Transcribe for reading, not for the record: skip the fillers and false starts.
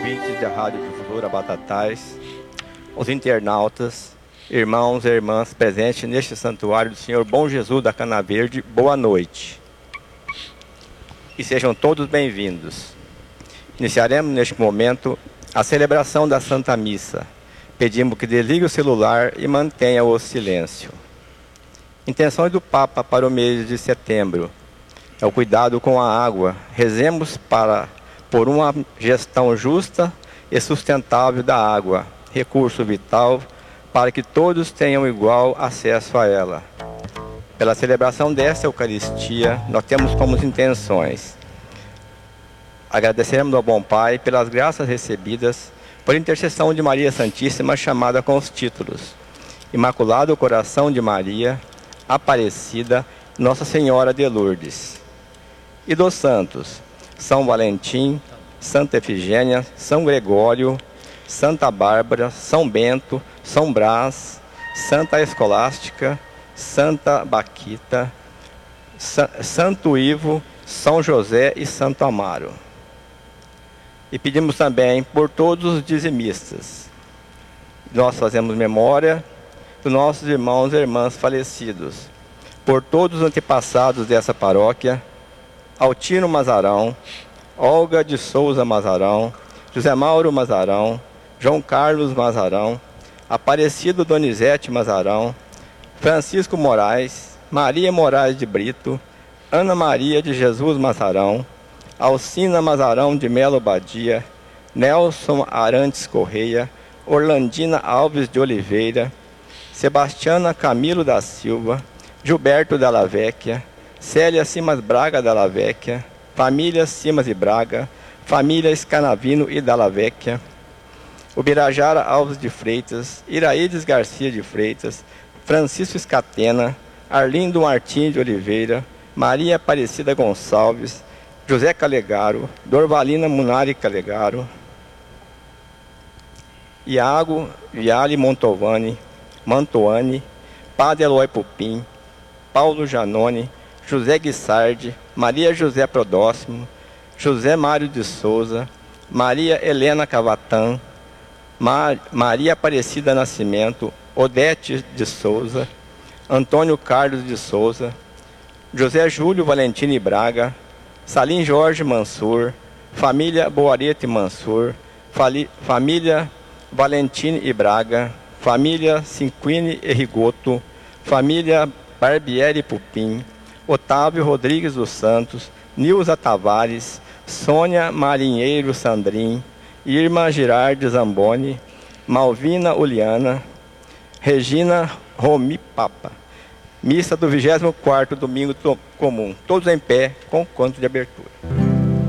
ouvintes da Rádio Difusora Batatais, os internautas, irmãos e irmãs presentes neste santuário do Senhor Bom Jesus da Cana Verde, boa noite. E sejam todos bem-vindos. Iniciaremos neste momento a celebração da Santa Missa. Pedimos que desligue o celular e mantenha o silêncio. Intenções do Papa para o mês de setembro. É o cuidado com a água. Rezemos por uma gestão justa e sustentável da água, recurso vital, para que todos tenham igual acesso a ela. Pela celebração desta Eucaristia, nós temos como intenções: agradecermos ao Bom Pai pelas graças recebidas, por intercessão de Maria Santíssima, chamada com os títulos: Imaculado Coração de Maria, Aparecida, Nossa Senhora de Lourdes. E dos santos: São Valentim, Santa Efigênia, São Gregório, Santa Bárbara, São Bento, São Brás, Santa Escolástica, Santa Baquita, Santo Ivo, São José e Santo Amaro. E pedimos também por todos os dizimistas. Nós fazemos memória dos nossos irmãos e irmãs falecidos, por todos os antepassados dessa paróquia: Altino Mazarão, Olga de Souza Mazarão, José Mauro Mazarão, João Carlos Mazarão, Aparecido Donizete Mazarão, Francisco Moraes, Maria Moraes de Brito, Ana Maria de Jesus Mazarão, Alcina Mazarão de Melo Badia, Nelson Arantes Correia, Orlandina Alves de Oliveira, Sebastiana Camilo da Silva, Gilberto Della Vecchia, Célia Simas Braga Della Vecchia, família Simas e Braga, família Scanavino e Della Vecchia, Ubirajara Alves de Freitas, Iraídes Garcia de Freitas, Francisco Escatena, Arlindo Martins de Oliveira, Maria Aparecida Gonçalves, José Calegaro, Dorvalina Munari Calegaro, Iago Viale Mantovani, Padre Eloy Pupim, Paulo Janone, José Guissardi, Maria José Prodóximo, José Mário de Souza, Maria Helena Cavatã, Maria Aparecida Nascimento, Odete de Souza, Antônio Carlos de Souza, José Júlio Valentini Braga, Salim Jorge Mansur, família Boarete Mansur, família Valentini e Braga, família Cinquini e Rigoto, família Barbieri Pupim, Otávio Rodrigues dos Santos, Nilza Tavares, Sônia Marinheiro Sandrin, Irma Girardi Zamboni, Malvina Uliana, Regina Romi Papa. Missa do 24º Domingo Comum. Todos em pé, com canto de abertura.